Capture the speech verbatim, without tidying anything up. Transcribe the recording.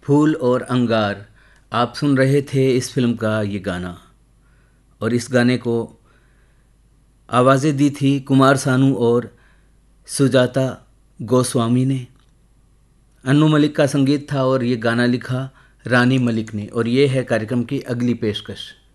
फूल और अंगार, आप सुन रहे थे इस फिल्म का ये गाना। और इस गाने को आवाज़ें दी थी कुमार सानू और सुजाता गोस्वामी ने। अन्नू मलिक का संगीत था और ये गाना लिखा रानी मलिक ने। और ये है कार्यक्रम की अगली पेशकश।